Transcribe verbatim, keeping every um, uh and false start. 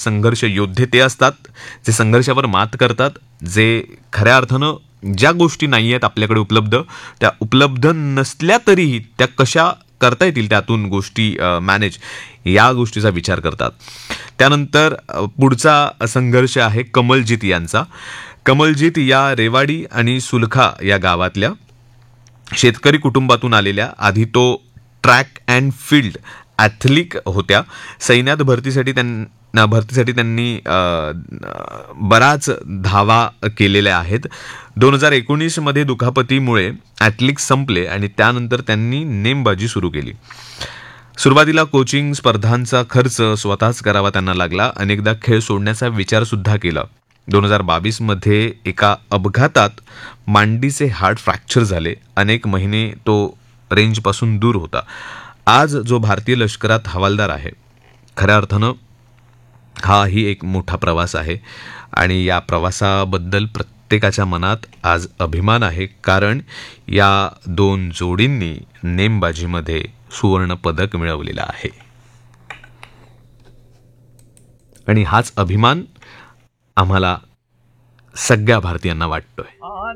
संघर्ष योद्धे ते असतात जे संघर्षावर मात करतात, जे खऱ्या अर्थानं ज्या गोष्टी नाही आहेत आपल्याकडे उपलब्ध, त्या उपलब्ध नसल्या तरीही त्या कशा करता येतील त्यातून गोष्टी मॅनेज, या गोष्टीचा विचार करतात. त्यानंतर अ, पुढचा संघर्ष आहे कमलजीत यांचा. कमलजीत या रेवाडी आणि सुलखा या गावातल्या शेतकरी कुटुंबातून आलेल्या, आधी तो ट्रॅक अँड फील्ड ॲथलिक होत्या. सैन्यात भरतीसाठी त्यांना भरतीसाठी त्यांनी अ, बराच धावा केलेल्या आहेत. दोन हजार एकोणीसमध्ये दुखापतीमुळे ॲथलिक संपले आणि त्यानंतर त्यांनी नेमबाजी सुरू केली. सुरुवातीला कोचिंग स्पर्धांचा खर्च स्वतःच करावा त्यांना लागला. अनेकदा खेळ सोडण्याचा विचार सुद्धा केला. दोन हजार बावीसमध्ये एका अपघातात मांडीचे हाड फ्रॅक्चर झाले. अनेक महिने तो रेंजपासून दूर होता. आज जो भारतीय लष्करात हवालदार आहे, खऱ्या अर्थानं हाही एक मोठा प्रवास आहे आणि या प्रवासाबद्दल प्रत्येकाच्या मनात आज अभिमान आहे, कारण या दोन जोडींनी नेमबाजीमध्ये सुवर्ण पदक मिळवलेलं आहे आणि हाच अभिमान आम्हाला सगळ्या भारतीयांना वाटतोय.